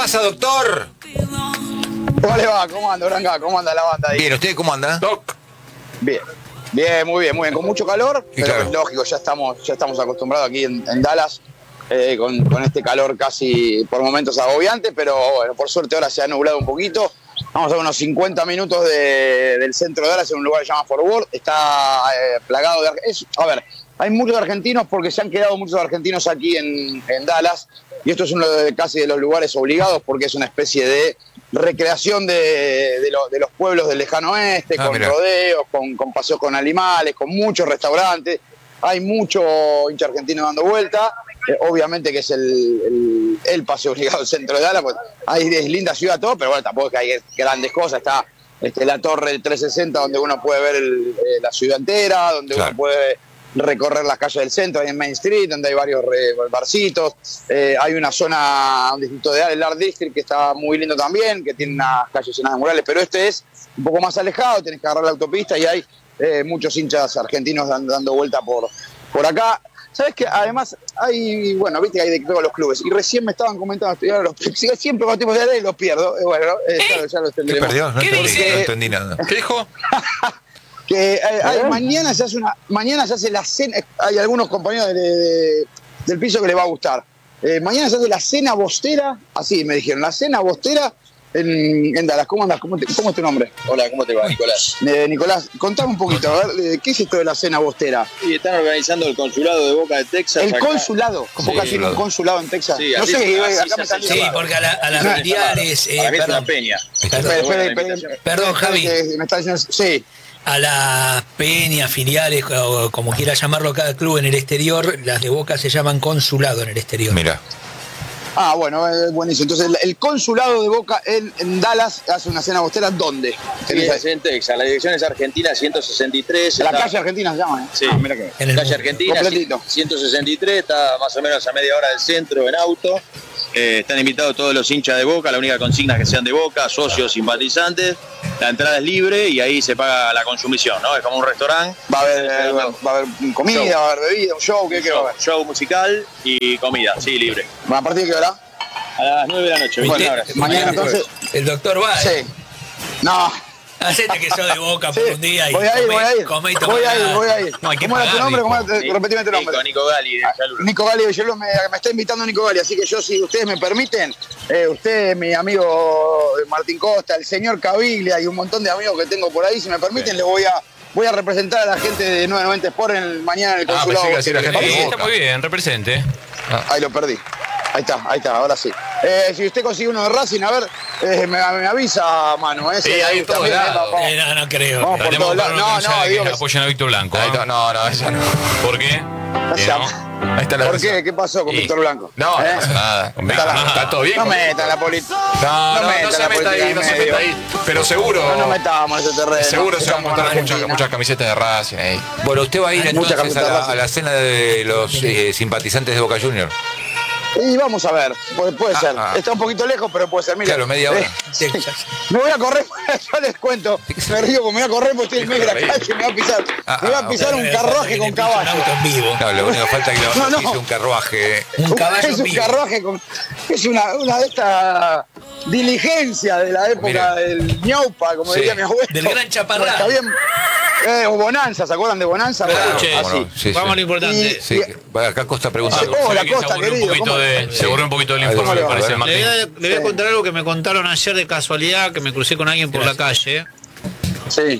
pasa, doctor? ¿Cómo le va? ¿Cómo anda, Branca? ¿Cómo anda la banda ahí? Bien, ¿usted cómo anda? Doc. Bien. Bien, muy bien, muy bien. Con mucho calor, Sí, pero claro. lógico, ya estamos acostumbrados aquí en Dallas con este calor casi por momentos agobiante, pero bueno, por suerte ahora se ha nublado un poquito. Vamos a unos 50 minutos del centro de Dallas, en un lugar que se llama Fort Worth. Está plagado de... A ver, hay muchos argentinos porque se han quedado muchos argentinos aquí en Dallas, y esto es uno casi de los lugares obligados porque es una especie de recreación de los pueblos del lejano oeste, con mirá. rodeos, con paseos con animales, con muchos restaurantes. Hay mucho hincha argentino dando vuelta. Obviamente que es el paseo obligado del centro de Dallas, pues es linda ciudad todo, pero bueno, tampoco es que hay grandes cosas. Está la torre del 360 donde uno puede ver la ciudad entera, donde Claro. uno puede recorrer las calles del centro, ahí en Main Street, donde hay varios barcitos. Hay una zona, un distrito de el Art District, que está muy lindo también, que tiene unas calles llenas de murales, pero este es un poco más alejado, tenés que agarrar la autopista y hay muchos hinchas argentinos dando vuelta por acá. ¿Sabes qué? Además, hay, bueno, viste que hay de todos los clubes, y recién me estaban comentando, siempre con tipos de área y los pierdo, bueno, ya los ¿Qué tendremos. perdió? No ¿Qué entendí, dice? no entendí nada. ¿Qué dijo? Que mañana se hace la cena. Hay algunos compañeros del piso que les va a gustar. Mañana se hace la cena bostera, así me dijeron, la cena bostera en Dallas. ¿Cómo andás? ¿Cómo es tu nombre? Hola, ¿cómo te va, Nicolás? Nicolás, contame un poquito, a ver, ¿qué es esto de la cena bostera? Y están organizando el consulado de Boca de Texas. El acá. consulado, Sí, Boca tiene un consulado. consulado en Texas. Sí, No así- sé, así acá se me salió. hace. Sí, porque a las No, filiales, Para mí es una perdón, peña. Perdón, Javi. Me está diciendo, sí. A las peñas, filiales, o como quiera llamarlo cada club en el exterior, las de Boca se llaman consulado en el exterior. Mira. Ah, bueno, buenísimo. Entonces, el consulado de Boca en Dallas hace una cena bostera, ¿dónde? Sí, es en Texas. La dirección es Argentina 163. La está- calle Argentina se llama, ¿eh? Sí. Ah, mira que... En el Calle mundo. Argentina Completito. 163, está más o menos a media hora del centro en auto. Están invitados todos los hinchas de Boca, la única consigna es que sean de Boca, socios, simpatizantes. La entrada es libre y ahí se paga la consumición, ¿no? Es como un restaurante. Va a haber comida, Show. va a haber bebida, un show, ¿qué va a haber? Show musical y comida, sí, libre. ¿A partir de qué hora? A las 9 de la noche, 20 horas. Mañana entonces... El doctor va. Sí. No. Hacete que sos de Boca Sí. por un día y Voy a ir. comé y tomá Voy nada. a ir. No hay que ¿Cómo era tu pagar, nombre? dijo. Repetime tu nombre. Nico Gali de Chaluro. Nico Gali, me está invitando Nico Gali, así que yo, si ustedes me permiten, usted, mi amigo Martín Costa, el señor Caviglia y un montón de amigos que tengo por ahí, si me permiten, les voy a representar a la gente de 990 Sport mañana en el consulado. pensé que hacía la gente de Está Boca. muy bien, represente. Ahí lo perdí. Ahí está, ahora sí. Si usted consigue uno de Racing, a ver, me avisa, Manu. Sí, hay en todos lados. No creo. Vamos por todos lados. No, digo que... Apoyan a Víctor Blanco. Ahí está. No, esa no. ¿Por qué? Ahí está la ¿Por razón. qué? ¿Qué pasó con Sí. Víctor Blanco? No, no pasa nada. Está todo bien. No metan la política. No metan se la meta política ahí, en no se medio. meta ahí. Pero seguro. No metamos en ese terreno. Seguro se van a Estamos montar en Argentina. muchas camisetas de Racing ahí. Bueno, usted va a ir Muchas entonces camisetas de Racing. a la cena de los simpatizantes de Boca Juniors. Y vamos a ver, puede ser. ah. Está un poquito lejos, pero puede ser. Mira, Claro, media hora. me voy a correr, yo les cuento. Me río porque me voy a correr porque estoy en medio de la calle y me voy a pisar. Me voy a pisar un carruaje con caballo. Un auto en vivo. No, lo único que falta es que No, le no. hice un carruaje. Un caballo Es en un vivo. carruaje con. Es una de estas diligencias de la época Mira. del ñaupa, como Sí. diría mi abuelo. Del Gran Chaparrán. Está bien. O Bonanza, ¿se acuerdan de Bonanza? Claro, Bueno, che, cómo no. así. Sí, Vamos a lo sí. importante. Sí, acá Costa pregunta. Sí. Hola, Se Costa, aburrió querido, un poquito ¿cómo? se aburrió un poquito del Ahí informe, va, me a parece, ver. Martín. Le voy a contar algo que me contaron ayer de casualidad, que me crucé con alguien por la calle. Sí.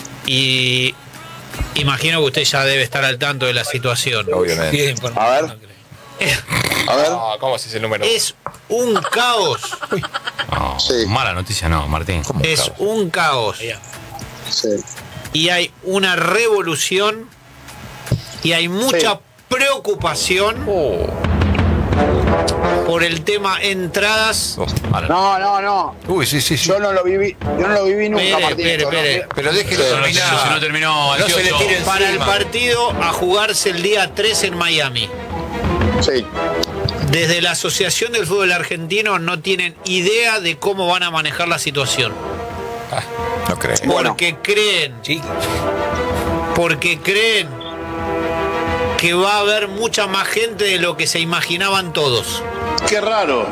Y imagino que usted ya debe estar al tanto de la situación. Obviamente. Bien informado, A ver. no creo. A ver. No, ¿cómo es ese número? Es un caos. No, Sí. mala noticia no, Martín. ¿Cómo Es caos? un caos. Sí. Y hay una revolución y hay mucha Sí. preocupación por el tema entradas. Oh, mala. No. Uy, sí. Yo no lo viví nunca, Espere, Martín. espere, esto, ¿no? espere. Pero déjelo Si terminar. no terminó No se le ansioso. tire Para el encima. partido a jugarse el día 3 en Miami. Sí. Desde la Asociación del Fútbol Argentino no tienen idea de cómo van a manejar la situación. No creo. Bueno. Porque creen que va a haber mucha más gente de lo que se imaginaban todos. Qué raro.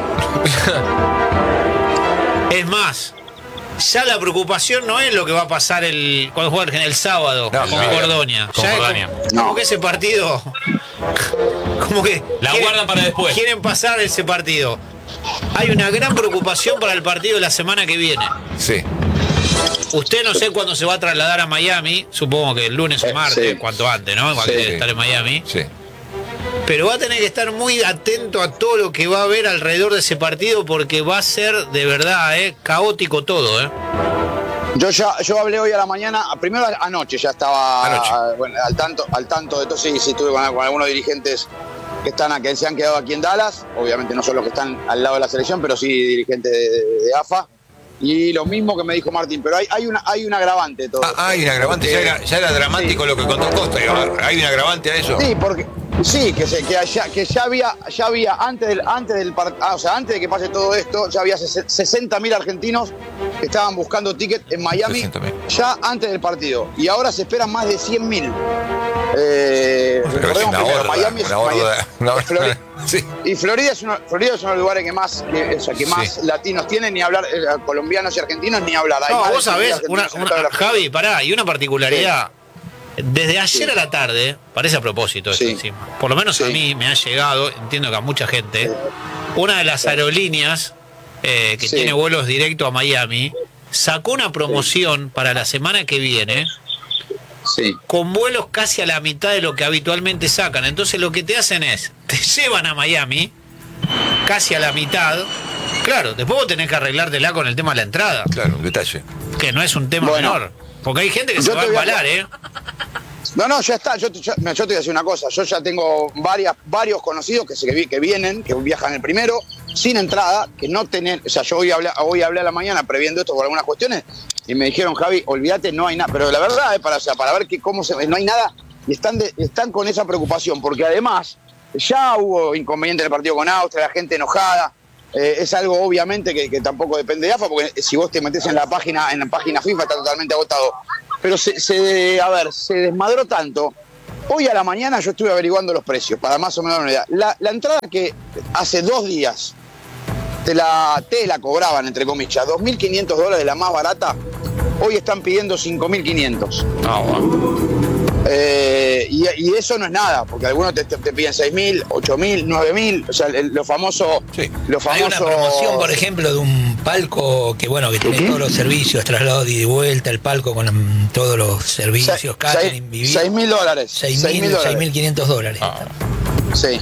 Es más, ya la preocupación no es lo que va a pasar cuando juega el sábado No, con no, Córdonia. con Ya es Córdonia. como que ese partido. Como que. La guardan para después. Quieren pasar ese partido. Hay una gran preocupación para el partido de la semana que viene. Sí. Usted no sé cuándo se va a trasladar a Miami, supongo que el lunes o martes, Sí. cuanto antes, ¿no? Va a Sí. querer estar en Miami. Sí. Pero va a tener que estar muy atento a todo lo que va a haber alrededor de ese partido porque va a ser de verdad caótico todo. Yo hablé hoy a la mañana, primero anoche ya estaba Anoche. bueno, al tanto de todo, sí, estuve con algunos dirigentes que se han quedado aquí en Dallas, obviamente no son los que están al lado de la selección, pero sí dirigentes de AFA. Y lo mismo que me dijo Martín, pero hay un agravante de todo. Hay un agravante, ya era dramático Sí. lo que contó Costa. Hay un agravante a eso. Sí, porque ya había antes de que pase todo esto, ya había 60.000 argentinos que estaban buscando ticket en Miami 60.000. ya antes del partido. Y ahora se esperan más de 100.000. Recordemos Una primero, horda, Miami es una horda, una horda. Florida. Sí. Y Florida es uno de los lugares que más latinos tienen, ni hablar, colombianos y argentinos, ni hablar. Hay No, más de vos sabés, 100.000 argentinos en toda la Florida. Javi, pará, y una particularidad. Desde ayer a la tarde, parece a propósito esto Sí. encima, por lo menos a Sí. mí me ha llegado, entiendo que a mucha gente, una de las aerolíneas que Sí. tiene vuelos directos a Miami, sacó una promoción para la semana que viene Sí. con vuelos casi a la mitad de lo que habitualmente sacan. Entonces lo que te hacen es, te llevan a Miami, casi a la mitad. Claro, después vos tenés que arreglártela con el tema de la entrada, Claro, un detalle. que no es un tema Bueno. menor. Porque hay gente que Yo se va a te voy a- embalar, No, ya está. Yo te voy a decir una cosa. Yo ya tengo varios conocidos que vienen, que viajan el primero, sin entrada, que no tienen. O sea, yo hoy hablé a la mañana previendo esto por algunas cuestiones, y me dijeron, Javi, olvídate, no hay nada. Pero la verdad, para ver no hay nada, y están con esa preocupación, porque además ya hubo inconveniente en el partido con Austria, la gente enojada. Es algo obviamente que tampoco depende de AFA, porque si vos te metés en la página FIFA está totalmente agotado. Pero se desmadró tanto. Hoy a la mañana yo estuve averiguando los precios, para más o menos una idea. La entrada que hace 2 días te la cobraban, entre comillas, $2.500, la más barata, hoy están pidiendo 5.500. Y eso no es nada, porque algunos te piden 6.000, 8.000, 9.000, o sea, lo famoso. Sí. Hay una promoción, por ejemplo, de un palco que tiene todos los servicios, traslado de ida y vuelta, el palco con todos los servicios, catering, vivir. $6.000. $6.500. Sí.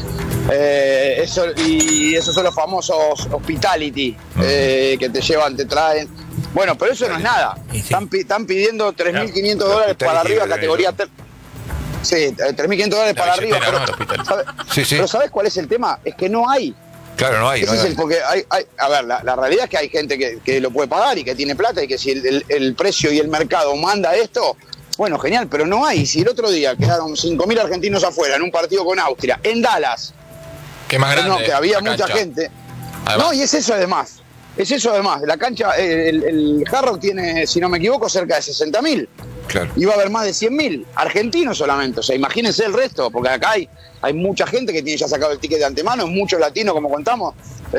Esos son los famosos hospitality que te llevan, te traen. Bueno, pero eso no es nada. Sí, sí. Están pidiendo $3.500 para arriba, categoría. Sí, $3.500 para arriba. billetera, Pero, ¿no? El hospital. Sí, sí. pero ¿sabes cuál es el tema? Es que no hay. Claro, no hay. Ese es porque a ver, la realidad es que hay gente que lo puede pagar y que tiene plata y que si el precio y el mercado manda esto, bueno, genial, pero no hay. Si el otro día quedaron 5.000 argentinos afuera en un partido con Austria, en Dallas, Que más grande. que había la mucha cancha. gente. Además. No, y es eso además. La cancha, el Hard Rock tiene, si no me equivoco, cerca de 60.000. Claro. Y va a haber más de 100.000 argentinos solamente. O sea, imagínense el resto, porque acá hay mucha gente que tiene ya sacado el ticket de antemano, muchos latinos, como contamos.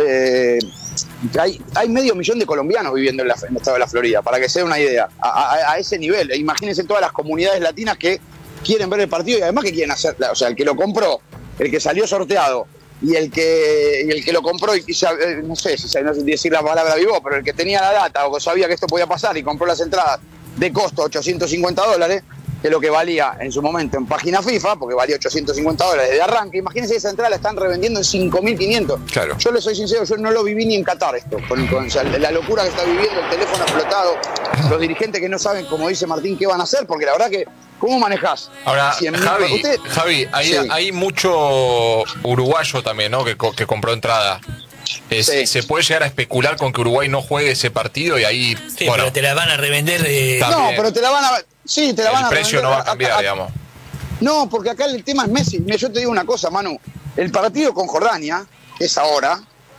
Hay 500.000 de colombianos viviendo en el estado de la Florida, para que se dé una idea. A ese nivel. Imagínense todas las comunidades latinas que quieren ver el partido y además que quieren hacer. O sea, el que lo compró, el que salió sorteado y el que lo compró y no sé si decir la palabra vivo, pero el que tenía la data o que sabía que esto podía pasar y compró las entradas de costo $850, que es lo que valía en su momento en página FIFA, porque valía $850 de arranque. Imagínense, esa entrada la están revendiendo en 5.500. Claro. Yo les soy sincero, yo no lo viví ni en Qatar esto, o sea, la locura que está viviendo, el teléfono explotado, los dirigentes que no saben, como dice Martín, qué van a hacer, porque la verdad que, ¿cómo manejás? Ahora, 100.000? Javi, Sí. hay mucho uruguayo también, ¿no? Que compró entrada. Sí. ¿Se puede llegar a especular con que Uruguay no juegue ese partido y ahí, Sí, bueno, pero te la van a revender. También. No, pero te la van a... Sí, te la van el a precio no va a revender. cambiar, digamos? No, porque acá el tema es Messi. Mira, yo te digo una cosa, Manu. El partido con Jordania, que es ahora,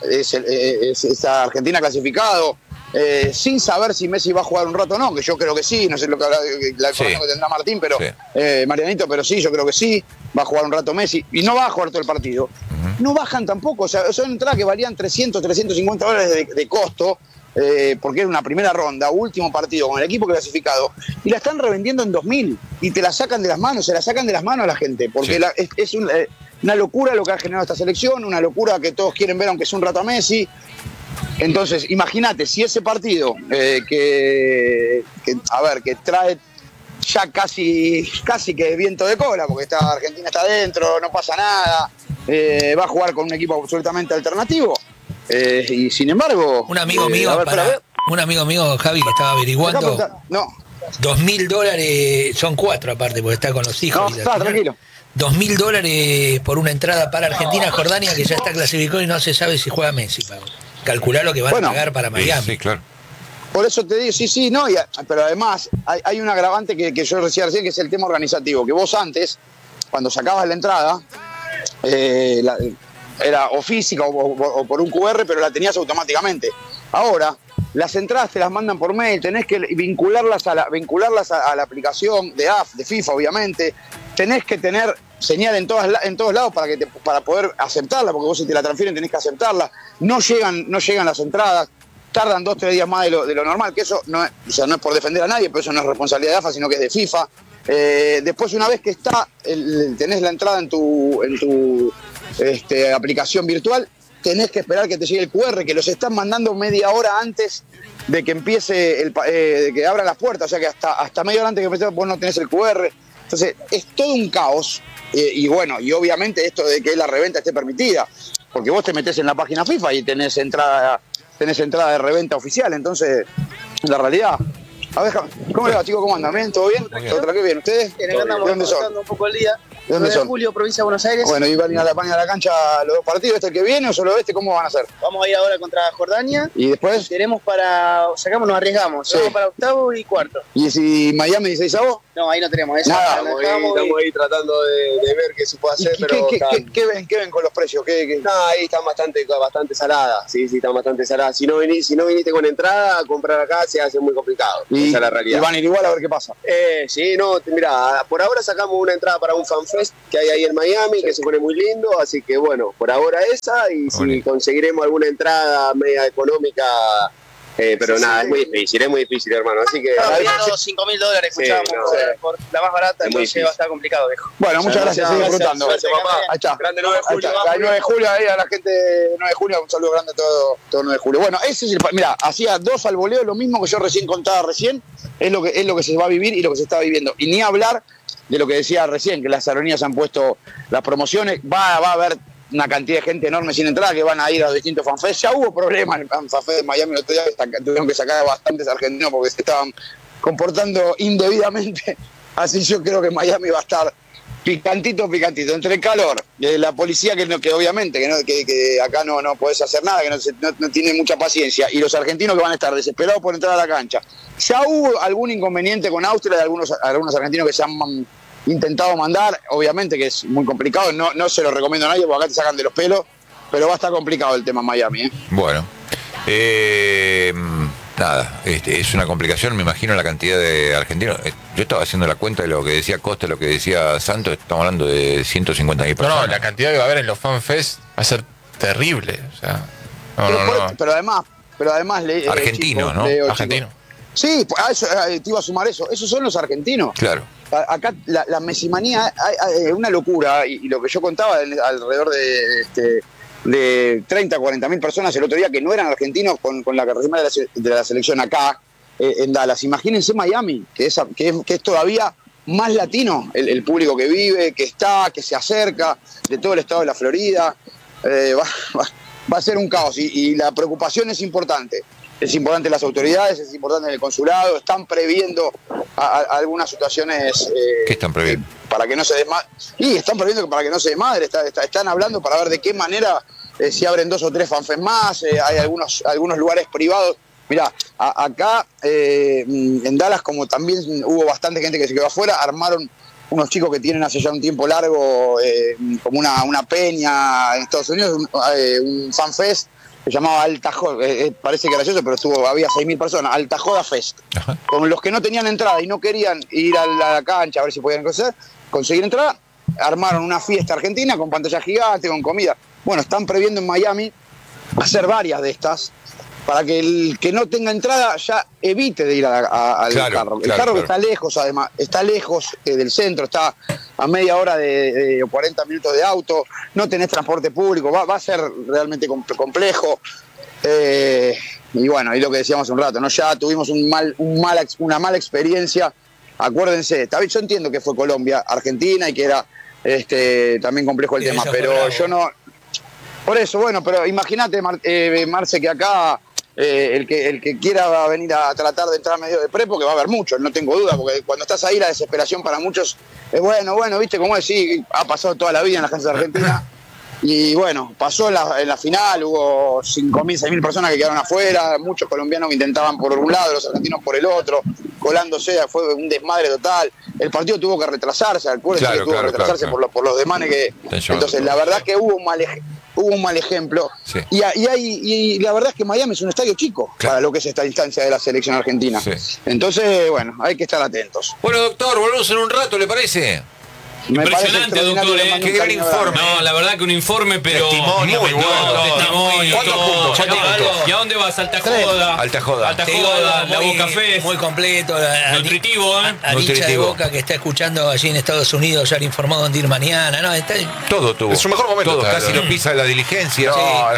es Argentina clasificado, sin saber si Messi va a jugar un rato o no, que yo creo que sí, no sé lo que la información que tendrá Martín, pero Sí. Marianito, pero sí, yo creo que sí, va a jugar un rato Messi, y no va a jugar todo el partido. no bajan tampoco. O sea, son entradas que valían 300, 350 dólares de costo, porque era una primera ronda, último partido con el equipo clasificado, y la están revendiendo en 2.000 y te la sacan de las manos, se la sacan de las manos a la gente, porque Sí. es una locura lo que ha generado esta selección, una locura que todos quieren ver aunque sea un rato a Messi. Entonces, imagínate, si ese partido que trae ya casi que viento de cola, porque Argentina está adentro, no pasa nada, va a jugar con un equipo absolutamente alternativo, y sin embargo... Un amigo mío, un amigo mío, Javi, que estaba averiguando, No, $2.000, son 4 aparte, porque está con los hijos. no, y al está final, tranquilo. $2.000 por una entrada para Argentina, Jordania, que ya está clasificado y no se sabe si juega Messi. Calculá lo que van a pagar para Miami. Sí, claro. Por eso te digo, sí, no, pero además hay un agravante que yo decía recién, que es el tema organizativo, que vos antes, cuando sacabas la entrada, era o física o por un QR, pero la tenías automáticamente. Ahora, las entradas te las mandan por mail, tenés que vincularlas a la aplicación de FIFA, obviamente, tenés que tener señal en todos lados para poder aceptarla, porque vos si te la transfieren tenés que aceptarla. No llegan las entradas, tardan 2-3 días más de lo normal, que eso no es por defender a nadie, pero eso no es responsabilidad de AFA, sino que es de FIFA. Después, una vez que tenés la entrada en tu aplicación virtual, tenés que esperar que te llegue el QR, que los están mandando media hora antes de que empiece de que abran las puertas, o sea que hasta media hora antes de que empiece vos no tenés el QR. Entonces, es todo un caos. Y obviamente esto de que la reventa esté permitida, porque vos te metés en la página FIFA y tenés entrada de reventa oficial. Entonces, la realidad... A ver, ¿cómo le va, chicos? ¿Cómo andan? ¿Bien? ¿Todo bien? ¿Todo tranquilo? ¿Bien? ¿Ustedes? Bien, acá andamos ¿De dónde son? pasando un poco el día. ¿De dónde 9 son? de julio, provincia de Buenos Aires. Bueno, ¿y van a la cancha los dos partidos? ¿Este el que viene o solo este? ¿Cómo van a hacer? Vamos a ir ahora contra Jordania. ¿Y después? Nos arriesgamos. Sí. Vamos para octavo y cuarto. ¿Y si Miami 16 a vos? No, ahí no tenemos eso. Nada, Nos Estamos ahí tratando de ver qué se puede hacer, pero ¿Qué ven con los precios? no, ahí están bastante saladas, sí, están bastante saladas. Si no viniste con entrada, comprar acá se hace muy complicado. Esa es la realidad. Y van a ir igual a ver qué pasa. Sí, no, mira, por ahora sacamos una entrada para un FanFest que hay ahí en Miami, que se pone muy lindo, así que bueno, por ahora esa, y si conseguiremos alguna entrada media económica, pero nada, es muy difícil, hermano, así que... Pidiendo $5.000, escuchábamos, por la más barata, entonces va a estar complicado, viejo. Bueno, muchas gracias, sigue disfrutando. Gracias, papá. Ahí está. Grande 9 de julio. Ahí está. El 9 de julio, ahí a la gente de 9 de julio, un saludo grande a todo 9 de julio. Bueno, ese es mira, hacía 2 al voleo, lo mismo que yo contaba recién, es lo que se va a vivir y lo que se está viviendo. Y ni hablar de lo que decía recién, que las aerolíneas han puesto las promociones, va a haber una cantidad de gente enorme sin entrada que van a ir a los distintos fanfests. Ya hubo problemas en el fanfest de Miami el otro día, tuvieron que sacar a bastantes argentinos porque se estaban comportando indebidamente. Así yo creo que Miami va a estar picantito, entre el calor, la policía que obviamente que acá no podés hacer nada, que no tiene mucha paciencia, y los argentinos que van a estar desesperados por entrar a la cancha. Ya hubo algún inconveniente con Austria de algunos argentinos que se han intentado mandar, obviamente que es muy complicado, no se lo recomiendo a nadie porque acá te sacan de los pelos, pero va a estar complicado el tema en Miami. Bueno, nada, es una complicación, me imagino la cantidad de argentinos. Yo estaba haciendo la cuenta de lo que decía Costa, lo que decía Santos, estamos hablando de 150.000 personas. No, la cantidad que va a haber en los FanFest va a ser terrible. O sea, Pero además argentino, ¿no? Argentino. Sí, te iba a sumar eso. Esos son los argentinos. Claro. Acá la mesimanía es una locura, y lo que yo contaba alrededor de 30, 40.000 personas el otro día que no eran argentinos con la carrera de la selección acá en Dallas. Imagínense Miami, que es todavía más latino el público que vive, que se acerca de todo el estado de la Florida. Va a ser un caos y la preocupación es importante. Es importante las autoridades, es importante el consulado, están previendo algunas situaciones. ¿Qué están previendo? Para que no se desmadre. Y están previendo para que no se desmadre, están hablando para ver de qué manera, si abren 2 o 3 fanfests más, hay algunos lugares privados. Mirá, acá en Dallas, como también hubo bastante gente que se quedó afuera, armaron unos chicos que tienen hace ya un tiempo largo como una peña en Estados Unidos, un fanfest que se llamaba Alta Joda, parece que gracioso, pero había 6.000 personas, Alta Joda Fest. Ajá. Con los que no tenían entrada y no querían ir a la cancha a ver si podían conseguir entrada, armaron una fiesta argentina con pantalla gigante, con comida. bueno, están previendo en Miami hacer varias de estas, para que el que no tenga entrada ya evite de ir al carro. El carro que está lejos, además, está lejos del centro, está a media hora de 40 minutos de auto, no tenés transporte público, va a ser realmente complejo. Y bueno, y lo que decíamos hace un rato, ¿no? Ya tuvimos una mala experiencia. Acuérdense, yo entiendo que fue Colombia, Argentina, y que era también complejo el tema, pero yo no... Por eso, bueno, pero imagínate, Marce, que acá el que quiera venir a tratar de entrar medio de pre, porque va a haber muchos, no tengo duda, porque cuando estás ahí la desesperación para muchos es bueno, viste cómo es, sí, ha pasado toda la vida en las canchas de Argentina, y bueno, pasó en la final, hubo 5.000, 6.000 personas que quedaron afuera, muchos colombianos que intentaban por un lado, los argentinos por el otro, colándose, fue un desmadre total. El partido tuvo que retrasarse, acuérdense que tuvo que retrasarse por los demanes que... Entonces, la verdad que hubo un mal ejemplo. Sí. Y la verdad es que Miami es un estadio chico para lo que es esta instancia de la selección argentina. Sí. Entonces, bueno, hay que estar atentos. Bueno, doctor, volvemos en un rato, ¿le parece? Impresionante, doctor, qué gran informe. No, la verdad que un informe, pero testimonio, muy bueno. Testimonio, todo. ¿Y a dónde vas? Alta Joda, la Boca Fest. Muy completo. Nutritivo, ¿eh? A hincha de Boca que está escuchando allí en Estados Unidos, ya le informado dónde ir mañana. No, todo tuvo. Es su mejor momento. Todo, casi lo pisa la diligencia.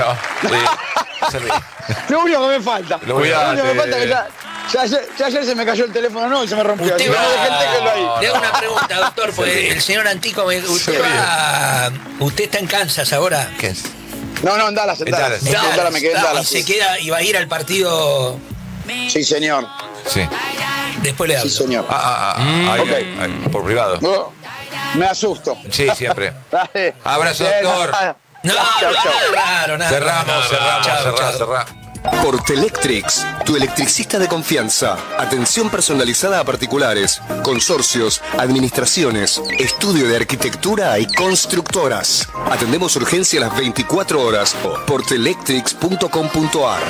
Lo único que me falta. Lo único que me falta es que ya ayer se me cayó el teléfono y se me rompió. Le hago una pregunta, doctor, porque el señor Antico, usted está en Kansas ahora. ¿Qué es? No, en Dallas. Me quedé en Dallas. ¿Y se queda y va a ir al partido? Sí, señor. Sí. Después le hablo. Sí, señor. Por privado. No, me asusto. Sí, siempre. Abrazo, doctor. Nada. Cerramos. Portelectrics, tu electricista de confianza. Atención personalizada a particulares, consorcios, administraciones, estudio de arquitectura y constructoras. Atendemos urgencia a las 24 horas. Portelectrics.com.ar.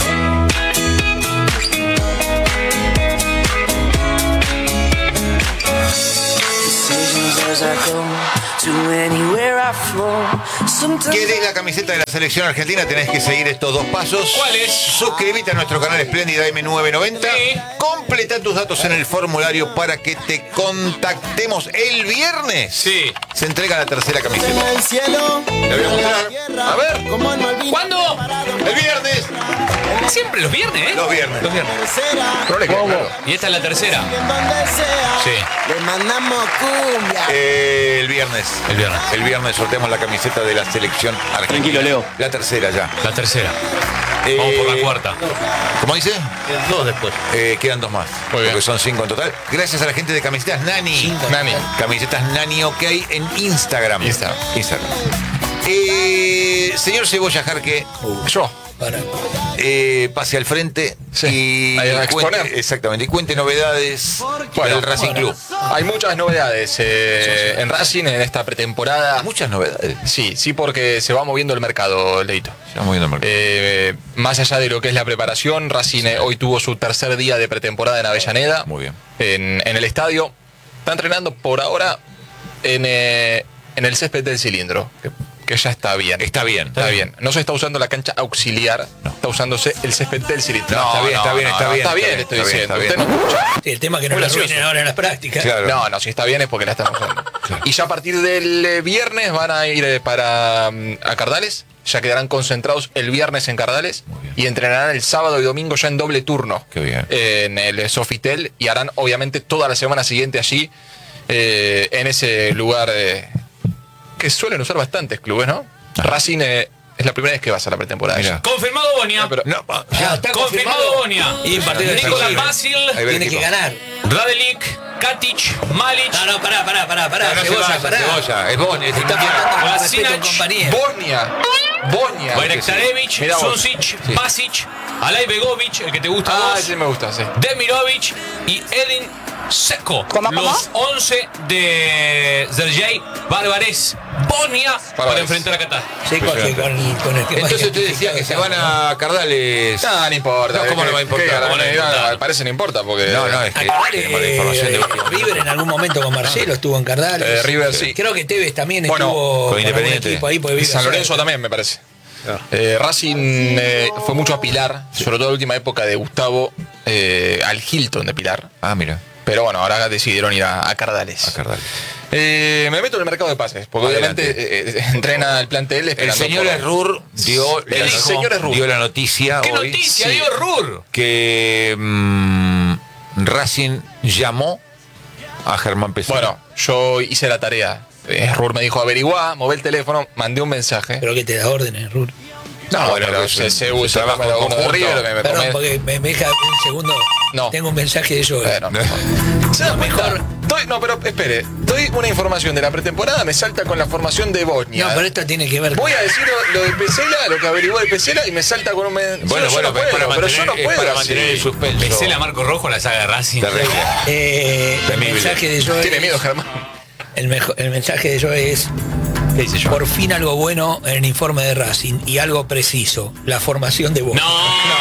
¿Querés la camiseta de la selección argentina? Tenés que seguir estos dos pasos. ¿Cuáles? Suscríbete a nuestro canal Espléndida M990. Sí. Completa tus datos en el formulario para que te contactemos el viernes. Sí. Se entrega la tercera camiseta. La voy a mostrar. A ver. ¿Cuándo? El viernes. Siempre los viernes, ¿eh? Los viernes. Y esta es la tercera. Sí. Le mandamos cumbia. El viernes. El viernes sorteamos la camiseta de la selección argentina. Tranquilo, Leo. La tercera ya. La tercera. Vamos por la cuarta. ¿Cómo dice? Dos después. Quedan dos más. Porque son 5 en total. Gracias a la gente de Camisetas Nani. Camisetas Nani OK en Instagram. Señor Cebolla Jarque. Yo. Pase al frente y cuente, y cuente novedades del Racing Club. Hay muchas novedades en Racing en esta pretemporada. Muchas novedades. Sí, porque se va moviendo el mercado, Leito. Se va moviendo el mercado. Más allá de lo que es la preparación, Racing hoy tuvo su tercer día de pretemporada en Avellaneda. Muy bien. En el estadio. Está entrenando por ahora en el césped del cilindro. Que ya está bien. Está bien. No se está usando la cancha auxiliar, está usándose el césped del cilindro. Está bien, estoy diciendo. Está ¿Usted no escucha? Sí, el tema que no lo arruinen ahora en las prácticas. Claro. No, si está bien es porque la están usando. Claro. Y ya a partir del viernes van a ir a Cardales. Ya quedarán concentrados el viernes en Cardales y entrenarán el sábado y domingo ya en doble turno. Qué bien. En el Sofitel y harán obviamente toda la semana siguiente allí en ese lugar que suelen usar bastantes clubes, ¿no? Racing es la primera vez que vas a la pretemporada. Confirmado Bonia. Está confirmado Bonia. Y en partido de Nicolás Basil tiene que ganar. Radelik, Katic, Malic. No, pará. Cebolla, es Bonia. Bonia. Bajraktarevic, Susic, Basic, Alay Begovic, el que te gusta a vos. Sí me gusta, sí. Demirovic y Edin seco. ¿Cómo? Los 11 de Sergei Barbarés Bosnia para enfrentar a Qatar. Sí, con el que Entonces usted decía que se van a Cardales. No No, importa. ¿cómo no va a importar? Parece no importa porque. No, es que tenemos la información de última. River en algún momento con Marcelo estuvo en Cardales. River sí. Creo que Tevez también estuvo con Independiente. Equipo ahí, porque San Lorenzo también me parece. Racing fue mucho a Pilar, sobre todo en la última época de Gustavo, al Hilton de Pilar. Ah, mira. Pero bueno, ahora decidieron ir a Cardales. Me meto en el mercado de pases, porque obviamente entrena el plantel. El señor Errur dio la noticia. ¿Qué hoy, noticia dio Errur? Que Racing llamó a Germán Pesela. Bueno, yo hice la tarea. Errur me dijo, averiguá, mové el teléfono, mandé un mensaje. Pero que te da órdenes, Errur. No, bueno, pero se trabaja con uno de River. Perdón, porque me deja un segundo. No. Tengo un mensaje de ellos. Mejor. No, pero espere. Doy una información de la pretemporada, me salta con la formación de Bosnia. No, pero esto tiene que ver. Voy a decir lo de Pesela, lo que averiguó de Pesela, y me salta con un mensaje. Bueno, pero yo no puedo. Para mantener el suspenso. Pesela, Marco Rojo, la saga de Racing. El mensaje de Joe. Tiene miedo, Germán. El mensaje de Joe es. Por fin algo bueno en el informe de Racing y algo preciso, la formación de Boca.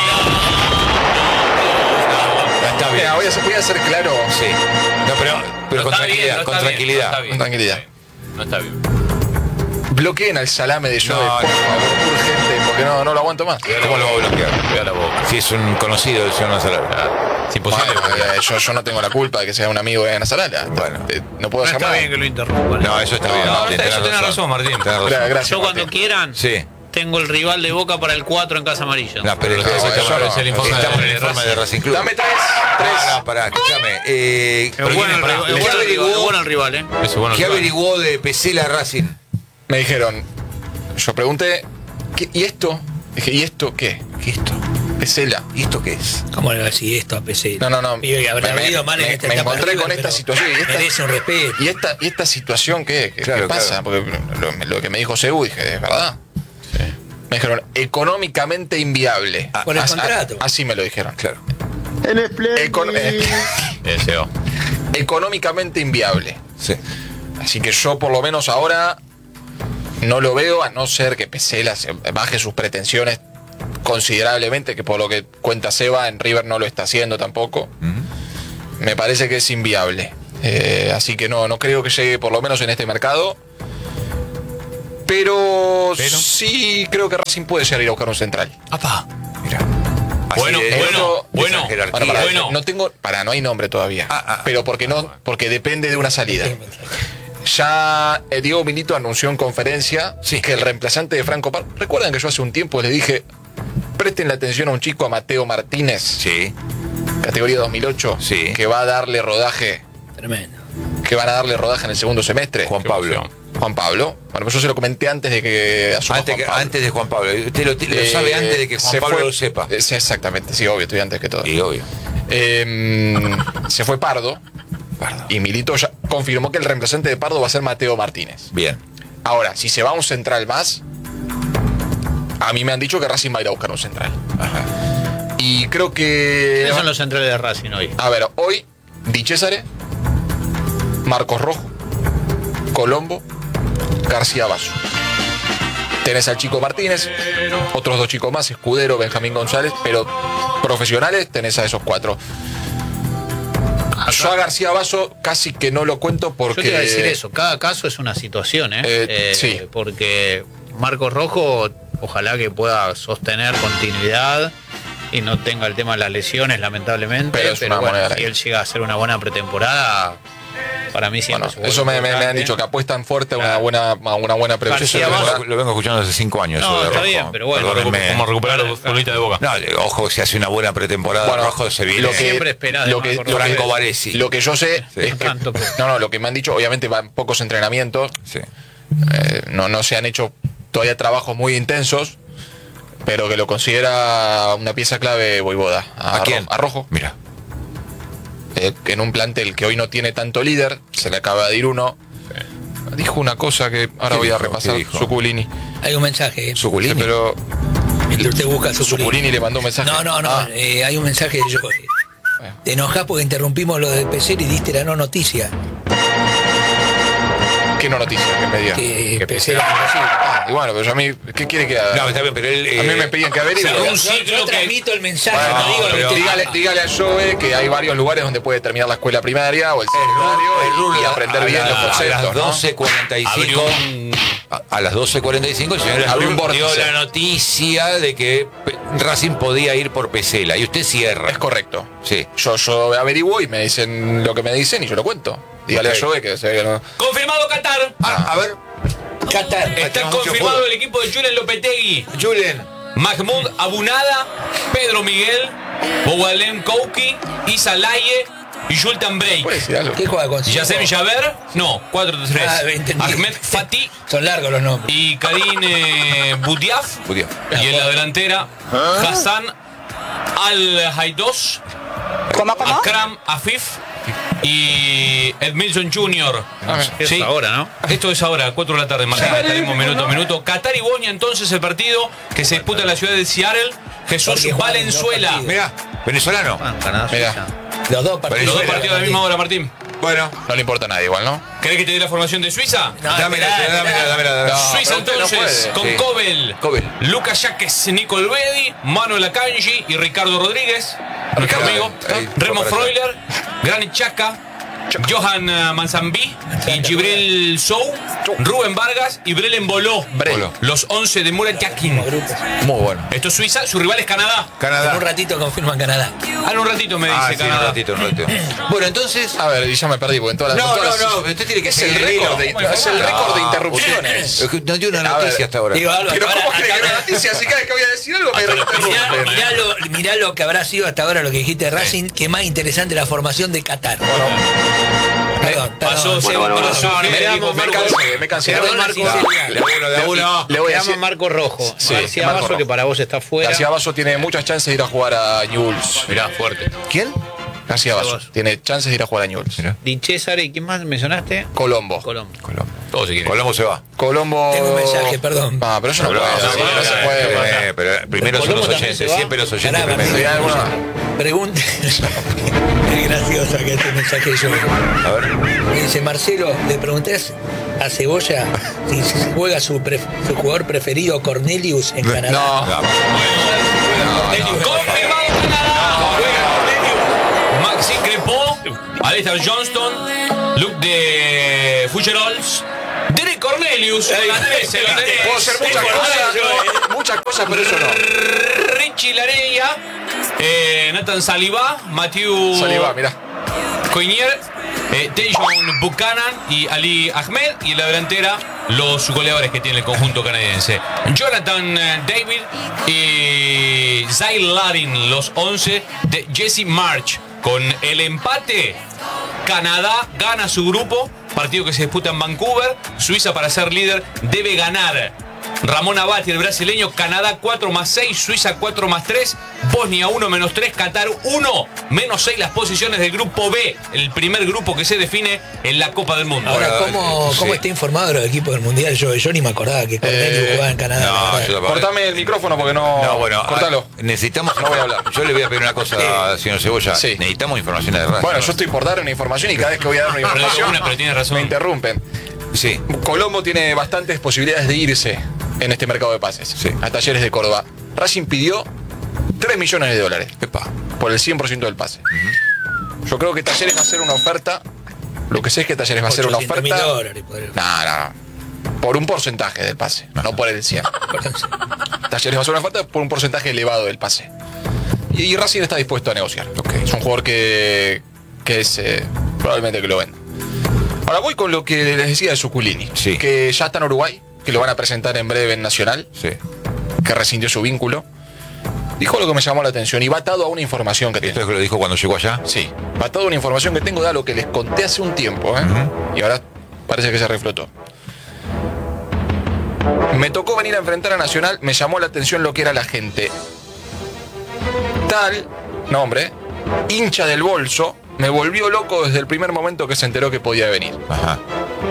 Está bien. Voy a ser claro. Sí. No, pero con tranquilidad, con tranquilidad. Con tranquilidad. No está bien. Bloqueen al salame de Joe, por favor, urgente, porque no lo aguanto más. ¿Cómo lo va a bloquear? Cuida la boca. Si es un conocido del señor Nazarala. Es imposible. Yo no tengo la culpa de que sea un amigo de Nazarala. Bueno. No puedo Está llamar. bien que lo interrumpan. No, eso está bien. Eso tenés razón, Martín. Gracias. Yo cuando Martín. quieran, Sí. tengo el rival de Boca para el 4 en Casa Amarilla. No, pero eso estamos no. en el informe de Racing Club. Dame 3. No, pará, escúchame. Es bueno el rival, ¿eh? ¿Qué averiguó de Pesela Racing? Me dijeron, yo pregunté, ¿y esto? Dije, ¿y esto qué? ¿Qué es esto? Pesela. ¿Y esto qué es? ¿Cómo le va a decir esto a PC? No. Me encontré con esta situación. Merece un respeto. ¿Y esta situación qué pasa? Porque lo que me dijo Sebu, dije, ¿es verdad? Sí. Me dijeron, económicamente inviable. Por el contrato. Así me lo dijeron. Claro. En Splendid. Deseo. Económicamente inviable. Sí. Así que yo por lo menos ahora no lo veo, a no ser que Pesela baje sus pretensiones considerablemente, que por lo que cuenta Seba, en River no lo está haciendo tampoco. Me parece que es inviable. Así que no creo que llegue por lo menos en este mercado. Pero sí creo que Racing puede llegar a ir a buscar un central. ¡Apa! Mira. Bueno. No hay nombre todavía. Pero porque depende de una salida. Ya Diego Milito anunció en conferencia que el reemplazante de Franco Pardo. ¿Recuerdan que yo hace un tiempo les dije, presten la atención a un chico, a Mateo Martínez? Sí. Categoría 2008. Sí. Que va a darle rodaje. Tremendo. Que van a darle rodaje en el segundo semestre. Juan Pablo. Bueno, pues yo se lo comenté antes de que asuma Antes de Juan Pablo. Usted lo sabe antes de que Juan Pablo lo sepa. Sí, exactamente, sí, obvio, estoy antes que todo. Sí, obvio. Se fue Pardo. Y Milito ya confirmó que el reemplazante de Pardo va a ser Mateo Martínez. Bien. Ahora, si se va a un central más, a mí me han dicho que Racing va a ir a buscar un central. Ajá. Y creo que... ¿Quiénes son los centrales de Racing hoy? A ver, hoy, Di Cesare, Marcos Rojo, Colombo, García Basso. Tenés al chico Martínez, otros 2 chicos más, Escudero, Benjamín González, pero profesionales tenés a esos 4. Yo a García Basso casi que no lo cuento porque... Yo te iba a decir eso, cada caso es una situación, sí. Porque Marcos Rojo, ojalá que pueda sostener continuidad y no tenga el tema de las lesiones, lamentablemente. Pero bueno, si él llega a hacer una buena pretemporada, para mí siempre eso me han dicho, que apuestan fuerte a una buena previsión. Lo vengo escuchando hace 5 años. No, está bien, pero bueno. Como recuperar los futbolistas de Boca. No, ojo, si hace una buena pretemporada, Rojo se viene. Lo que siempre espera Franco Baresi. Lo que yo sé es que... lo que me han dicho, obviamente van pocos entrenamientos. Sí. No se han hecho todavía trabajos muy intensos, pero que lo considera una pieza clave Voivoda. ¿A quién? A Rojo. Mira. En un plantel que hoy no tiene tanto líder, se le acaba de ir uno. Dijo una cosa que ahora voy a repasar. Suculini. Hay un mensaje. Suculini. Pero Mientras usted busca Suculini. Suculini le mandó un mensaje. No. Hay un mensaje de yo. Te enojás porque interrumpimos lo de Pesel y diste la no noticia. ¿Qué no noticia? Que me diga. Que Pesel y bueno, pero yo a mí, ¿qué quiere que haga? No, está bien, pero él. A mí me pedían que averigüe. Yo transmito el mensaje, Bueno, no digo lo que pero dígale a Joe que hay varios lugares donde puede terminar la escuela primaria o el secundario y aprender bien los conceptos. A las 12:45. A las 12:45 el señor Abrió un dio vórtice. la noticia de que Racing podía ir por Pesela y usted cierra. Es correcto. Sí. Yo averiguo y me dicen lo que me dicen y yo lo cuento. Dígale a Joe que se ve que no. Confirmado Qatar. A ver. Qatar. Está confirmado el equipo de Julen Lopetegui. Julen. Mahmoud Abunada, Pedro Miguel, Boualem Kouki, Issa Laye y Jultan Break. ¿Qué juega con Yassem Jaber, no, 4-3. Ah, entendí. Ahmed Fatih. Son largos los nombres. Y Karim Boudiaf. Y en la delantera, Hassan Al-Haidos, Akram Afif y Edmilson Jr. Eso es ahora, ¿no? Esto es ahora, 4 de la tarde, marcada, estaremos minuto a minuto. Qatar y Bosnia, entonces, el partido que se disputa en la ciudad de Seattle. Jesús Valenzuela. Mirá, venezolano. Mira. Los dos partidos. Los dos partidos a la misma hora, Martín. Bueno. No le importa a nadie igual, ¿no? ¿Querés que te dé la formación de Suiza? Dámela. Suiza pero usted no entonces, puede. con Sí. Kobel, Lucas Yaques, Nicol Bedi, Manuel Akanji y Ricardo Rodríguez, nuestro amigo, Remo Freuler, Granit Xhaka, Johan Manzambí y Gibril Sou, Rubén Vargas y Brelen Boló. Los 11 de Murat Yakin. Muy bueno. Esto es Suiza, su rival es Canadá. En un ratito confirman Canadá. En un ratito me dice Sí, Canadá. un ratito. Bueno, entonces. A ver, y ya me perdí porque en todas las. No, usted tiene que es ser el récord de interrupciones. No dio una noticia hasta ahora. Digo, algo, Pero ahora- ¿cómo cree que una noticia? Si cada vez que voy a decir algo me interrumpen. Mirá lo que habrá sido hasta ahora lo que dijiste de Racing, que más interesante la formación de Qatar. Perdón, Pasó, Me cansé. Perdón, Marco. Le voy a Te decir. llama Marco Rojo. Sí, García Marco Basso, Rojo. que para vos está fuera. García Basso tiene muchas chances de ir a jugar a Newell's. Mirá, fuerte. ¿Quién? García Basso tiene chances de ir a jugar a Newell's. Di César, ¿y quién más mencionaste? Colombo. Colombo. Todos se quieren. Colombo se va. Colombo. Tengo un mensaje, perdón. Ah, pero yo no puedo. No se puede. Pero primero son los Colombo también oyentes. se va. Siempre los oyentes Pará, primero. ¿Hay alguna? Pregunta. Es gracioso que este mensaje yo. A ver. Me dice Marcelo, le pregunté a Cebolla si se juega su jugador preferido Cornelius en Canadá. Confirmado Canadá. Maxi Crepó, Alistair Johnston, Luke de Fucherols, Derek Cornelius, la 13, la tenés. Puedo hacer muchas cosas, pero eso no. Richie Lareya, Nathan Saliba, Matthew Saliba, mirá. Coinier, Tajon Buchanan y Ali Ahmed. Y en la delantera, los goleadores que tiene el conjunto canadiense: Jonathan David y Zay Larin, los 11 de Jesse March. Con el empate, Canadá gana su grupo, partido que se disputa en Vancouver. Suiza, para ser líder, debe ganar. Ramón Abati, el brasileño. Canadá 4+6, Suiza 4+3, Bosnia 1-3, Qatar 1-6. Las posiciones del grupo B, el primer grupo que se define en la Copa del Mundo. Ahora, ¿cómo está informado los equipos del Mundial? Yo ni me acordaba que Cornelius jugaba en Canadá. Cortame el micrófono porque no. No, bueno, Cortalo. Necesitamos. No voy a hablar. Yo le voy a pedir una cosa, señor Cebolla. Sí. Necesitamos información de Racing. Bueno, yo estoy por dar una información y cada vez que voy a dar una información Pero tiene razón. me interrumpen. Sí. Colombo tiene bastantes posibilidades de irse en este mercado de pases a Talleres de Córdoba. Racing pidió $3 millones. Epa. Por el 100% del pase. Yo creo que Talleres va a hacer una oferta. Lo que sé es que Talleres va a hacer una oferta. $800,000 No. Por un porcentaje del pase, no por el 100. Talleres va a hacer una oferta por un porcentaje elevado del pase. Y Racing está dispuesto a negociar. Es un jugador que es probablemente que lo venda. Ahora voy con lo que les decía de Suculini, que ya está en Uruguay, que lo van a presentar en breve en Nacional, que rescindió su vínculo. Dijo algo que me llamó la atención y va atado a una información que tiene. ¿Esto es que lo dijo cuando llegó allá? Sí, va atado a una información que tengo de algo que les conté hace un tiempo, y ahora parece que se reflotó. Me tocó venir a enfrentar a Nacional, me llamó la atención lo que era la gente. Tal nombre, hincha del bolso, me volvió loco desde el primer momento que se enteró que podía venir. Ajá.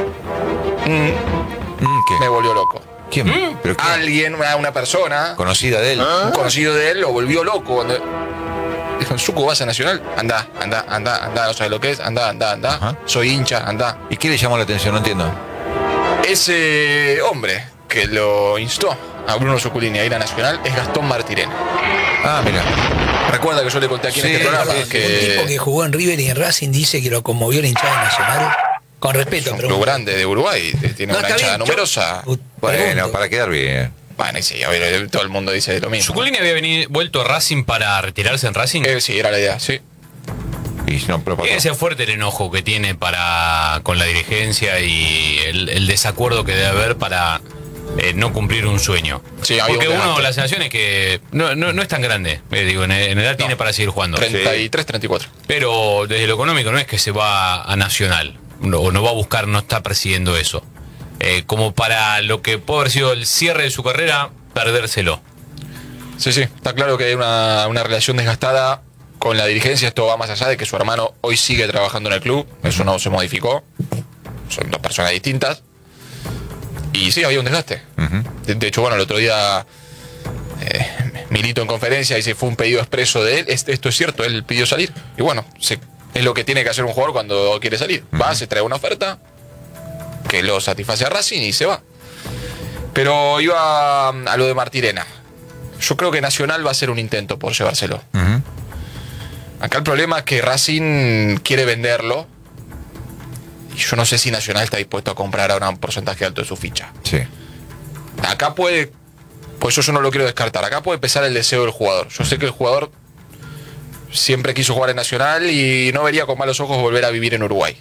¿Qué? Me volvió loco. ¿Quién? ¿Pero quién? Alguien, una persona conocida de él. Un conocido de él lo volvió loco. Dijo, Suco, vas a Nacional, anda, no sabes lo que es, anda. Ajá. Soy hincha, anda. ¿Y qué le llamó la atención? No entiendo. Ese hombre que lo instó a Bruno Suculini a ir a Nacional es Gastón Martirena. Ah, mira. Recuerda que yo le conté aquí en este programa que un tipo que jugó en River y en Racing dice que lo conmovió la hinchada Nacional. Con respeto, es un club grande de Uruguay, tiene una hinchada numerosa. Bueno, para quedar bien. Bueno, y sí, a ver, todo el mundo dice lo mismo. ¿Suculini había vuelto a Racing para retirarse en Racing? Sí, era la idea, sí. Y no, tiene ese fuerte el enojo que tiene con la dirigencia y el desacuerdo que debe haber para no cumplir un sueño. Sí, porque la sensación es que no es tan grande. Digo, en edad tiene para seguir jugando. 33, 34. Pero desde lo económico no es que se va a Nacional. O no va a buscar, no está persiguiendo eso. Como para lo que puede haber sido el cierre de su carrera, perdérselo. Sí, está claro que hay una relación desgastada con la dirigencia. Esto va más allá de que su hermano hoy sigue trabajando en el club. Eso no se modificó. Son dos personas distintas. Y sí, había un desgaste. De hecho, bueno, el otro día Milito en conferencia y se fue un pedido expreso de él. Esto es cierto, él pidió salir. Y bueno, es lo que tiene que hacer un jugador cuando quiere salir. Va, se trae una oferta que lo satisface a Racing y se va. Pero iba a lo de Martirena. Yo creo que Nacional va a hacer un intento por llevárselo. Acá el problema es que Racing quiere venderlo y yo no sé si Nacional está dispuesto a comprar ahora un porcentaje alto de su ficha. Sí. Acá puede, pues yo no lo quiero descartar, acá puede pesar el deseo del jugador. Yo sé que el jugador siempre quiso jugar en Nacional y no vería con malos ojos volver a vivir en Uruguay.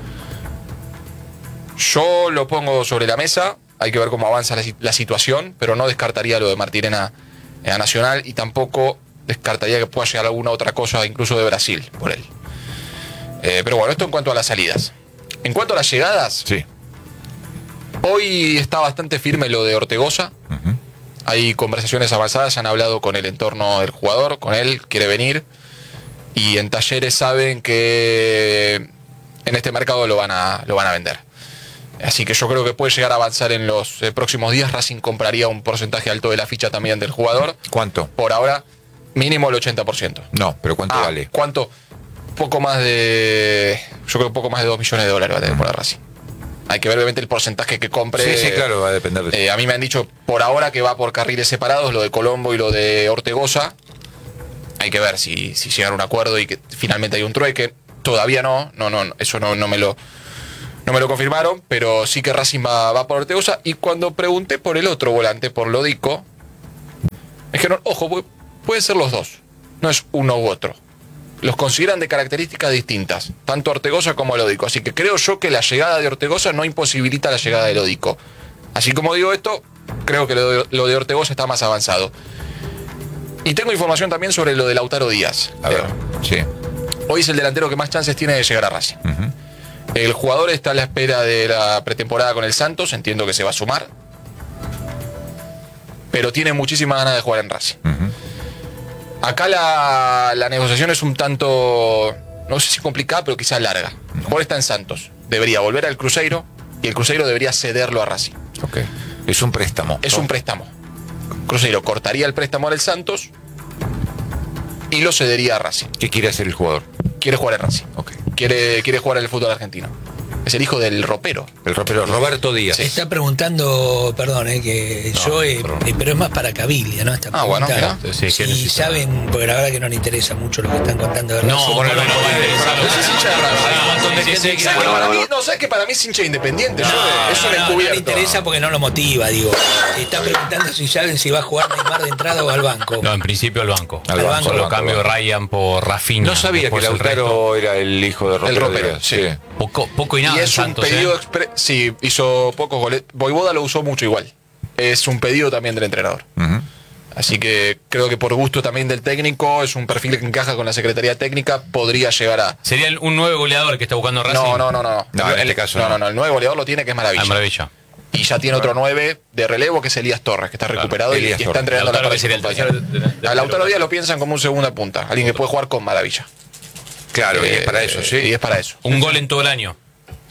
Yo lo pongo sobre la mesa, hay que ver cómo avanza la situación, pero no descartaría lo de Martirena a Nacional y tampoco descartaría que pueda llegar alguna otra cosa, incluso de Brasil, por él. Pero bueno, esto en cuanto a las salidas. En cuanto a las llegadas, sí. Hoy está bastante firme lo de Ortegoza. Hay conversaciones avanzadas, ya han hablado con el entorno del jugador, con él, quiere venir. Y en Talleres saben que en este mercado lo van a vender. Así que yo creo que puede llegar a avanzar en los próximos días. Racing compraría un porcentaje alto de la ficha también del jugador. ¿Cuánto? Por ahora, mínimo el 80%. No, pero ¿cuánto vale? ¿Cuánto? Poco más de... Yo creo que poco más de $2 millones va a tener por Racing. Hay que ver obviamente el porcentaje que compre. Sí, claro, va a depender de eso. A mí me han dicho por ahora que va por carriles separados, lo de Colombo y lo de Ortegoza. Hay que ver si llegan a un acuerdo y que finalmente hay un trueque. Todavía no, eso no me lo confirmaron, pero sí que Racing va por Ortegoza. Y cuando pregunté por el otro volante, por Lodico, me dijeron, ojo, pueden ser los dos, no es uno u otro. Los consideran de características distintas, tanto Ortegoza como Lodico. Así que creo yo que la llegada de Ortegoza no imposibilita la llegada de Lodico. Así como digo esto, creo que lo de Ortegoza está más avanzado. Y tengo información también sobre lo de Lautaro Díaz. A ver, sí. Hoy es el delantero que más chances tiene de llegar a Racing. El jugador está a la espera de la pretemporada con el Santos, entiendo que se va a sumar. Pero tiene muchísimas ganas de jugar en Racing. Acá la negociación es un tanto, no sé si complicada, pero quizás larga. El jugador está en Santos, debería volver al Cruzeiro y el Cruzeiro debería cederlo a Racing. Okay. Es un préstamo. Es un préstamo. Cruzeiro cortaría el préstamo al Santos y lo cedería a Racing. ¿Qué quiere hacer el jugador? Quiere jugar en Racing. Okay. Quiere jugar en el fútbol argentino. Es el hijo del ropero. El ropero, Roberto Díaz. Se está preguntando, perdón, que no, pero es más para Cabilia, ¿no? Bueno, mira. Sí, si saben, porque la verdad que no le interesa mucho lo que están contando. No, para mí es hincha independiente. Eso le no le interesa porque no lo motiva, digo. Está preguntando si saben si va a jugar Neymar de entrada o al banco. No, en principio al banco. Al banco. Lo cambio Ryan por Rafinha. No sabía que Lautaro era el hijo de Roberto. El ropero, sí. Poco y nada. Y es Santos, un pedido sí, hizo pocos goles. Voivoda lo usó mucho igual. Es un pedido también del entrenador. Así que creo que por gusto también del técnico, es un perfil que encaja con la Secretaría Técnica, podría llegar a... ¿Sería un nuevo goleador que está buscando Racing? No. En este caso no. El nuevo goleador lo tiene, que es Maravilla. Maravilla. Y ya tiene otro 9 de relevo, que es Elías Torres, que está recuperado y está entrenando Lautaro, la A Lautaro Díaz lo piensan como un segunda punta, alguien que puede jugar con Maravilla. Claro, y es para eso, sí. Y es para eso. Un gol en todo el año.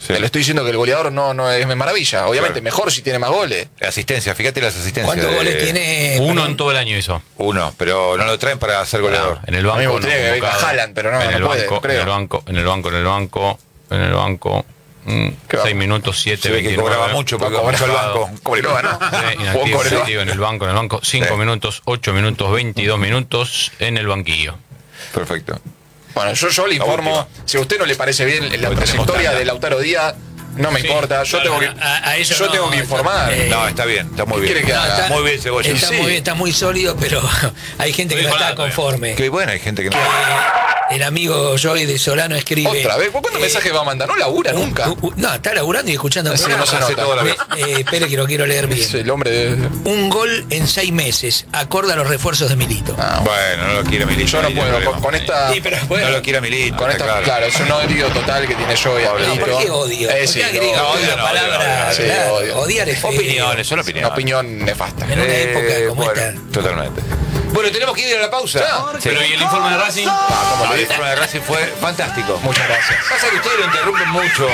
Sí. Le estoy diciendo que el goleador no es maravilla. Obviamente, mejor si tiene más goles. Asistencia, fíjate las asistencias. ¿Cuántos goles tiene? Uno en todo el año hizo. Uno, pero no lo traen para ser goleador. En el banco. A mí me gustaría que venga Haaland, pero no puede, creo. En el banco. 6 minutos, 7, 29. Que cobraba mucho porque cobraba el banco. Inactivo en el banco. 5 minutos, 8 minutos, 22 minutos en el banquillo. Perfecto. Bueno, yo le informo, si a usted no le parece bien la trayectoria de Lautaro Díaz, no me importa, yo tengo que informar. No, está bien, está muy bien. Muy bien, Cebolla. Está muy sólido, pero hay gente que no está conforme. Qué bueno, hay gente que no. El amigo Joey de Solano escribe. ¿Otra vez? ¿Cuántos mensajes va a mandar? No labura nunca. No, está laburando y escuchando el programa. No se hace toda la vez. Espere que lo quiero leer bien. Es el hombre de... Un gol en 6 meses, acorde a los refuerzos de Milito. Bueno, no lo quiere Milito. Yo no puedo, con esta... Sí, pero bueno, no lo quiere Milito. Con esta, claro, es un odio total que tiene Joey a Milito. ¿Por qué odio? ¿Por qué agrega odio la palabra? Odiar es feo. Opiniones, son opiniones. Una opinión nefasta. En una época como esta. Totalmente. Bueno, tenemos que ir a la pausa. Sí. Pero ¿y el informe de Racing? El informe de Racing fue fantástico. Muchas gracias. Pasa que ustedes lo interrumpen mucho.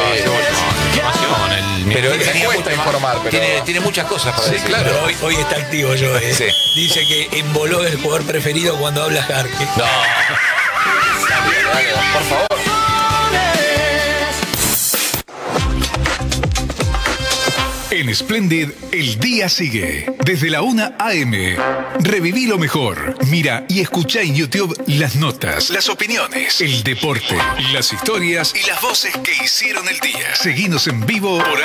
Pero él tenía mucho informar. Tiene muchas cosas para decir. Claro. Hoy está activo yo. Dice que emboló el jugador preferido cuando habla Jarque. No. Por favor. En Splendid, el día sigue. Desde la 1 a.m. Reviví lo mejor. Mira y escucha en YouTube las notas, las opiniones, el deporte, las historias y las voces que hicieron el día. Seguinos en vivo por